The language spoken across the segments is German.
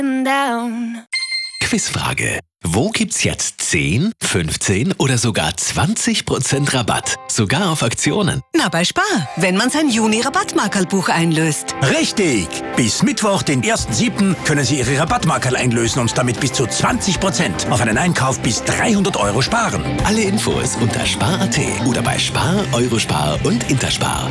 down. Quizfrage. Wo gibt's jetzt 10, 15 oder sogar 20% Rabatt? Sogar auf Aktionen. Na, bei Spar, wenn man sein Juni-Rabattmarkerlbuch einlöst. Richtig! Bis Mittwoch, den 1.7., können Sie Ihre Rabattmarkerl einlösen und damit bis zu 20% auf einen Einkauf bis 300 € sparen. Alle Infos unter spar.at oder bei Spar, Eurospar und Interspar.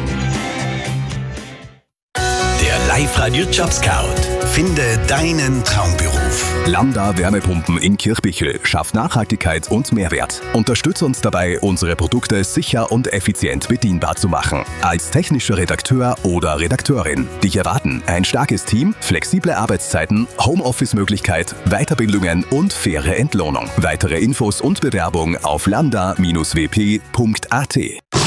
Der Live-Radio Jobscout. Finde deinen Traumberuf. Lambda Wärmepumpen in Kirchbichel schafft Nachhaltigkeit und Mehrwert. Unterstützt uns dabei, unsere Produkte sicher und effizient bedienbar zu machen. Als technischer Redakteur oder Redakteurin. Dich erwarten ein starkes Team, flexible Arbeitszeiten, Homeoffice-Möglichkeit, Weiterbildungen und faire Entlohnung. Weitere Infos und Bewerbung auf lambda-wp.at.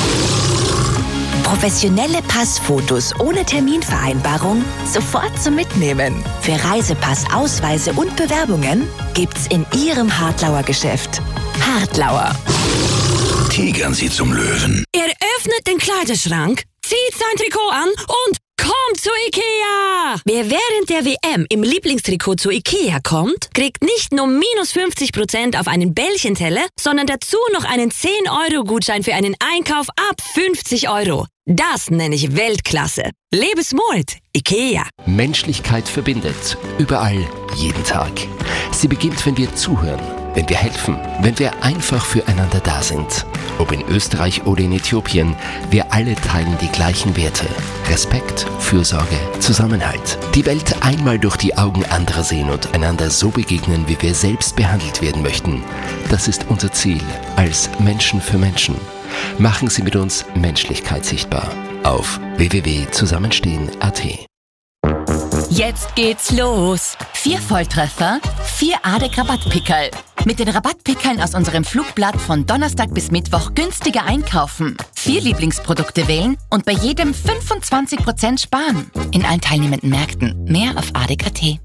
Professionelle Passfotos ohne Terminvereinbarung sofort zum Mitnehmen. Für Reisepass, Ausweise und Bewerbungen gibt's in Ihrem Hartlauer Geschäft. Hartlauer. Tigern Sie zum Löwen. Er öffnet den Kleiderschrank, zieht sein Trikot an und kommt zu Ikea! Wer während der WM im Lieblingstrikot zu Ikea kommt, kriegt nicht nur minus 50% auf einen Bällchenteller, sondern dazu noch einen 10-Euro-Gutschein für einen Einkauf ab 50 €. Das nenne ich Weltklasse. Lebensmut, Ikea. Menschlichkeit verbindet. Überall, jeden Tag. Sie beginnt, wenn wir zuhören, wenn wir helfen, wenn wir einfach füreinander da sind. Ob in Österreich oder in Äthiopien, wir alle teilen die gleichen Werte. Respekt, Fürsorge, Zusammenhalt. Die Welt einmal durch die Augen anderer sehen und einander so begegnen, wie wir selbst behandelt werden möchten. Das ist unser Ziel als Menschen für Menschen. Machen Sie mit uns Menschlichkeit sichtbar auf www.zusammenstehen.at. Jetzt geht's los. 4 Volltreffer, 4 ADEC-Rabattpickerl. Mit den Rabattpickerln aus unserem Flugblatt von Donnerstag bis Mittwoch günstiger einkaufen. 4 Lieblingsprodukte wählen und bei jedem 25% sparen. In allen teilnehmenden Märkten. Mehr auf ADEC.at.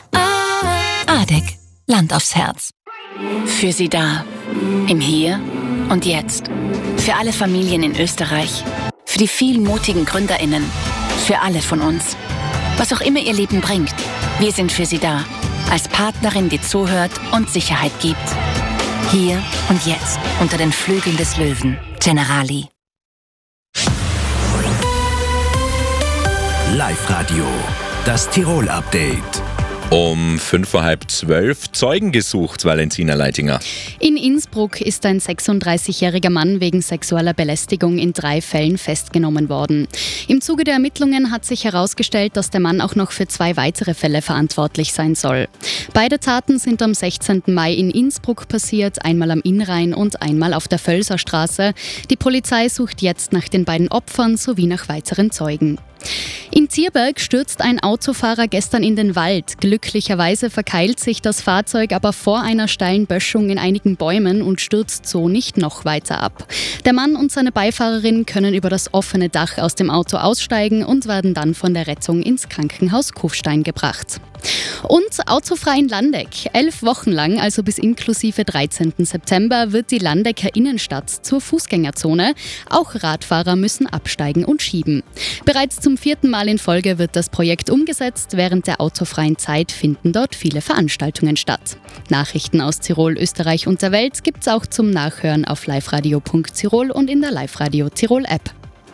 ADEC. Land aufs Herz. Für Sie da. Im Hier und Jetzt. Für alle Familien in Österreich. Für die vielen mutigen GründerInnen. Für alle von uns. Was auch immer Ihr Leben bringt, wir sind für Sie da. Als Partnerin, die zuhört und Sicherheit gibt. Hier und jetzt, unter den Flügeln des Löwen. Generali. Live-Radio. Das Tirol-Update. Um 11:55 Zeugen gesucht, Valentina Leitinger. In Innsbruck ist ein 36-jähriger Mann wegen sexueller Belästigung in 3 Fällen festgenommen worden. Im Zuge der Ermittlungen hat sich herausgestellt, dass der Mann auch noch für 2 weitere Fälle verantwortlich sein soll. Beide Taten sind am 16. Mai in Innsbruck passiert, einmal am Innrhein und einmal auf der Völserstraße. Die Polizei sucht jetzt nach den beiden Opfern sowie nach weiteren Zeugen. In Zierberg stürzt ein Autofahrer gestern in den Wald. Glücklicherweise verkeilt sich das Fahrzeug aber vor einer steilen Böschung in einigen Bäumen und stürzt so nicht noch weiter ab. Der Mann und seine Beifahrerin können über das offene Dach aus dem Auto aussteigen und werden dann von der Rettung ins Krankenhaus Kufstein gebracht. Und autofrei in Landeck. 11 Wochen lang, also bis inklusive 13. September, wird die Landecker Innenstadt zur Fußgängerzone. Auch Radfahrer müssen absteigen und schieben. Bereits zum 4. Mal in Folge wird das Projekt umgesetzt. Während der autofreien Zeit finden dort viele Veranstaltungen statt. Nachrichten aus Tirol, Österreich und der Welt gibt's auch zum Nachhören auf liveradio.tirol und in der Live-Radio Tirol App.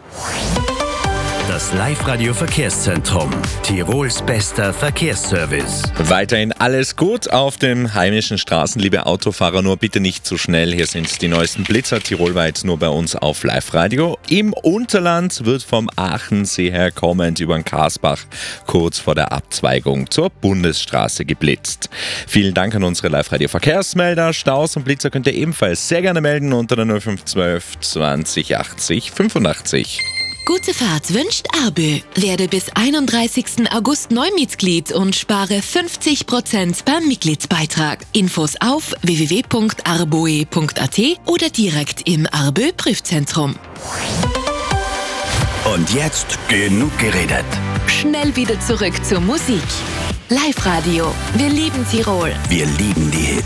Das Live-Radio Verkehrszentrum. Tirols bester Verkehrsservice. Weiterhin alles gut auf den heimischen Straßen, liebe Autofahrer, nur bitte nicht zu schnell. Hier sind die neuesten Blitzer, tirolweit nur bei uns auf Live-Radio. Im Unterland wird vom Aachensee her kommend über den Karsbach kurz vor der Abzweigung zur Bundesstraße geblitzt. Vielen Dank an unsere Live-Radio Verkehrsmelder. Staus und Blitzer könnt ihr ebenfalls sehr gerne melden unter der 0512 20 80 85. Gute Fahrt wünscht Arbö. Werde bis 31. August Neumitglied und spare 50% beim Mitgliedsbeitrag. Infos auf www.arboe.at oder direkt im Arbö Prüfzentrum. Und jetzt genug geredet. Schnell wieder zurück zur Musik. Live-Radio. Wir lieben Tirol. Wir lieben die Hits.